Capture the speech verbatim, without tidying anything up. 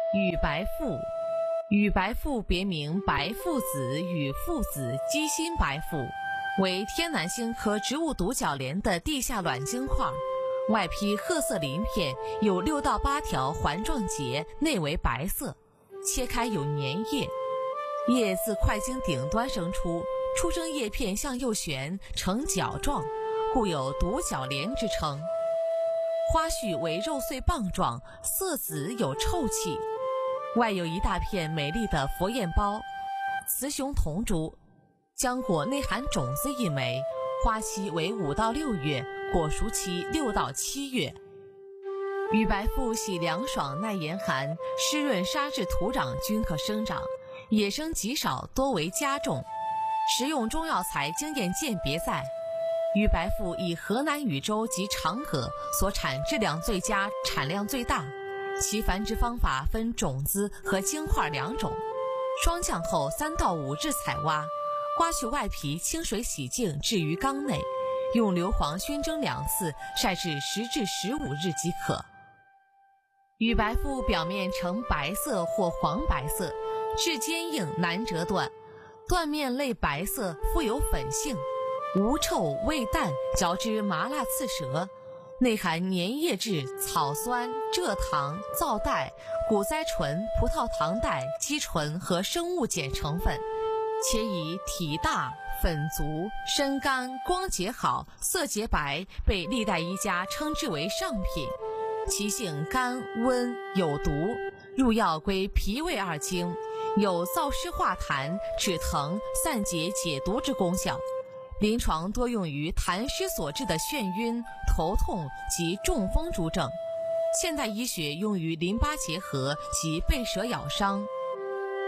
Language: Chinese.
羽白附，羽白附别名白附子、羽附子、鸡心白附，为天南星科植物独角莲的地下卵晶块，外披褐色鳞片，有六到八条环状节，内为白色，切开有粘液，叶自块茎顶端生出，出生叶片向右旋，呈角状，故有独角莲之称。花序为肉穗棒状，色紫有臭气，外有一大片美丽的佛焰苞，雌雄同株，浆果内含种子一枚，花期为五到六月，果熟期六到七月。羽白附喜凉爽耐严寒，湿润沙质土壤均可生长，野生极少，多为家种。食用中药材经验鉴别在，羽白附以河南禹州及长葛所产质量最佳，产量最大。其繁殖方法分种子和茎块两种，霜降后三到五日采挖，刮去外皮，清水洗净，置于缸内，用硫磺熏蒸两次，晒至十至十五日即可。羽白附表面呈白色或黄白色，质坚硬，难折断，断面类白色，富有粉性，无臭味淡，嚼之麻辣刺舌，内含粘液质、草酸、蔗糖、皂带、谷甾醇、葡萄糖带、肌醇和生物碱成分，且以体大、粉足、身干、光洁好、色洁白，被历代医家称之为上品。其性甘温有毒，入药归脾胃二经，有燥湿化痰、止疼、散结解毒之功效。临床多用于痰湿所致的眩晕、头痛及中风诸症，现代医学用于淋巴结核及被蛇咬伤。